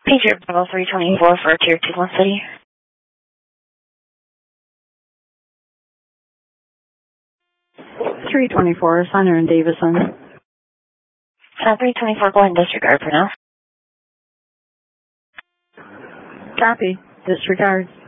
Patriot Bravo 324 for a Tier 2 1 study. 324, Sonner and Davison. 324, go ahead and disregard for now. Copy. Disregard.